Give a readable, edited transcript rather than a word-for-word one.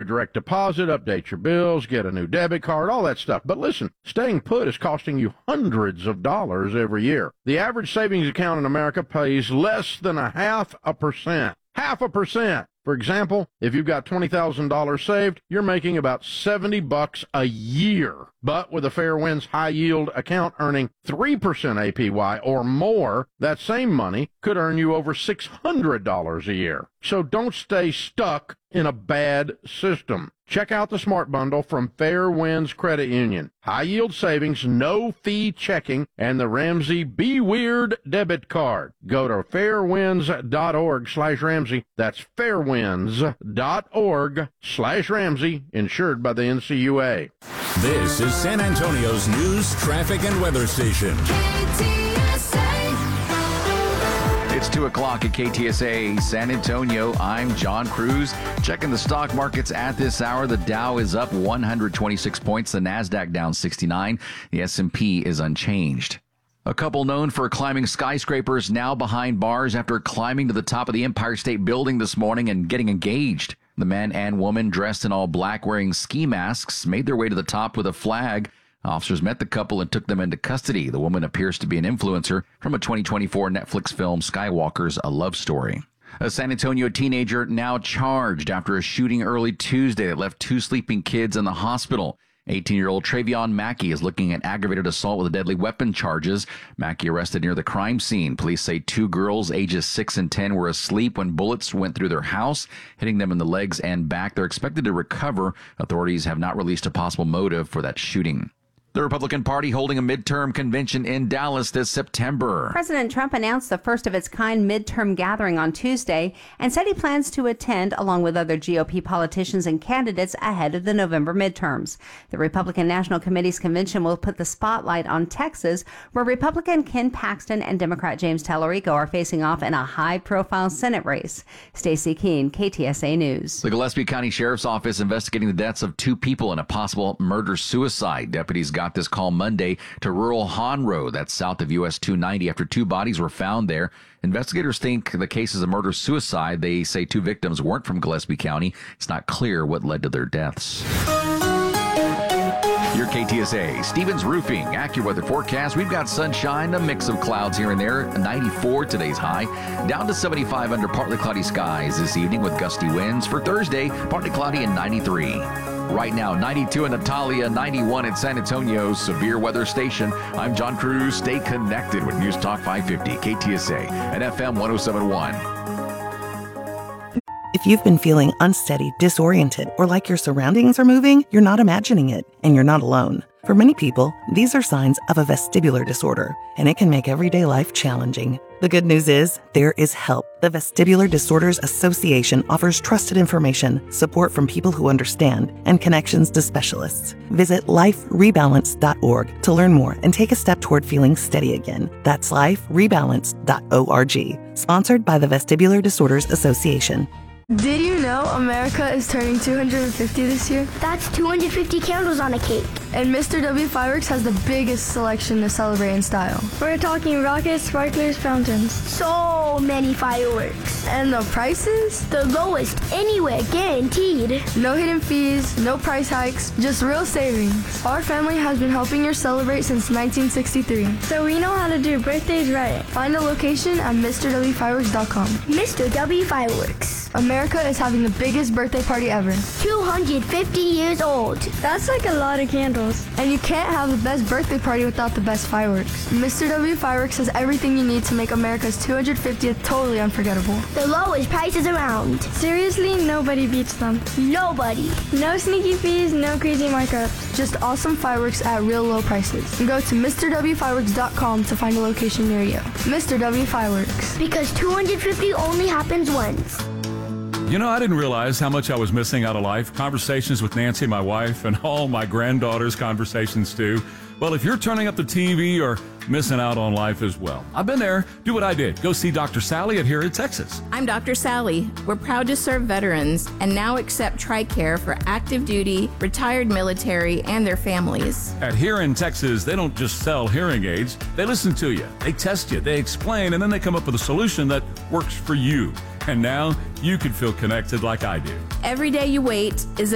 direct deposit, update your bills, get a new debit card, all that stuff. But listen, staying put is costing you hundreds of dollars every year. The average savings account in America pays less than 0.5%. 0.5%. For example, if you've got $20,000 saved, you're making about $70 a year. But with a Fairwinds high yield account earning 3% APY or more, that same money could earn you over $600 a year. So don't stay stuck in a bad system. Check out the Smart Bundle from Fairwinds Credit Union. High yield savings, no fee checking, and the Ramsey Be Weird debit card. Go to fairwinds.org/Ramsey. That's fairwinds.org/Ramsey, insured by the NCUA. This is San Antonio's news, traffic, and weather station. It's 2 o'clock at KTSA San Antonio. I'm John Cruz. Checking the stock markets at this hour. The Dow is up 126 points. The NASDAQ down 69. The S&P is unchanged. A couple known for climbing skyscrapers now behind bars after climbing to the top of the Empire State Building this morning and getting engaged. The man and woman dressed in all black wearing ski masks made their way to the top with a flag. Officers met the couple and took them into custody. The woman appears to be an influencer from a 2024 Netflix film, Skywalker's A Love Story. A San Antonio teenager now charged after a shooting early Tuesday that left 2 sleeping kids in the hospital. 18-year-old Travion Mackey is looking at aggravated assault with a deadly weapon charges. Mackey arrested near the crime scene. Police say 2 girls ages 6 and 10 were asleep when bullets went through their house, hitting them in the legs and back. They're expected to recover. Authorities have not released a possible motive for that shooting. The Republican Party holding a midterm convention in Dallas this September. President Trump announced the first of its kind midterm gathering on Tuesday and said he plans to attend along with other GOP politicians and candidates ahead of the November midterms. The Republican National Committee's convention will put the spotlight on Texas, where Republican Ken Paxton and Democrat James Tallarico are facing off in a high-profile Senate race. Stacey Keene, KTSA News. The Gillespie County Sheriff's Office investigating the deaths of 2 people in a possible murder-suicide. Deputies got this call Monday to rural Honro, that's south of US 290, after 2 bodies were found there. Investigators think the case is a murder-suicide. They say 2 victims weren't from Gillespie County. It's not clear what led to their deaths. Your KTSA, Stevens Roofing, AccuWeather forecast. We've got sunshine, a mix of clouds here and there. 94 today's high, down to 75 under partly cloudy skies this evening with gusty winds. For Thursday, partly cloudy and 93. Right now, 92 in Natalia, 91 in San Antonio's severe weather station. I'm John Cruz. Stay connected with News Talk 550, KTSA, and FM 1071. If you've been feeling unsteady, disoriented, or like your surroundings are moving, you're not imagining it, and you're not alone. For many people, these are signs of a vestibular disorder, and it can make everyday life challenging. The good news is, there is help. The Vestibular Disorders Association offers trusted information, support from people who understand, and connections to specialists. Visit liferebalance.org to learn more and take a step toward feeling steady again. That's liferebalance.org. Sponsored by the Vestibular Disorders Association. Did you know America is turning 250 this year? That's 250 candles on a cake. And Mr. W Fireworks has the biggest selection to celebrate in style. We're talking rockets, sparklers, fountains. So many fireworks. And the prices? The lowest anywhere, guaranteed. No hidden fees, no price hikes, just real savings. Our family has been helping you celebrate since 1963. So we know how to do birthdays right. Find a location at MrWFireworks.com. Mr. W Fireworks. America is having the biggest birthday party ever. 250 years old. That's like a lot of candles. And you can't have the best birthday party without the best fireworks. Mr. W Fireworks has everything you need to make America's 250th totally unforgettable. The lowest prices around. Seriously, nobody beats them. Nobody. No sneaky fees, no crazy markups. Just awesome fireworks at real low prices. And go to MrWFireworks.com to find a location near you. Mr. W Fireworks. Because 250 only happens once. You know, I didn't realize how much I was missing out of life. Conversations with Nancy, my wife, and all my granddaughters' conversations too. Well, if you're turning up the TV, you're missing out on life as well. I've been there. Do what I did. Go see Dr. Sally at Here in Texas. I'm Dr. Sally. We're proud to serve veterans and now accept TRICARE for active duty, retired military, and their families. At Here in Texas, they don't just sell hearing aids. They listen to you. They test you. They explain, and then they come up with a solution that works for you. And now you can feel connected like I do. Every day you wait is a